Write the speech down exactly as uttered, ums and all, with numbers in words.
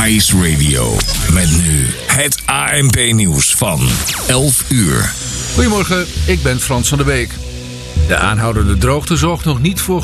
Ice Radio. Met nu het A N P-nieuws van elf uur. Goedemorgen, ik ben Frans van der Beek. De aanhoudende droogte zorgt nog niet voor